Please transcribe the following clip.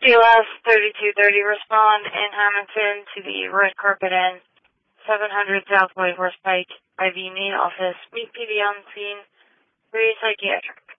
DLS 3230, respond in Hamilton to the Red Carpet Inn, 700 South White Horse Pike, IV main office. Meet PD on scene. Very psychiatric.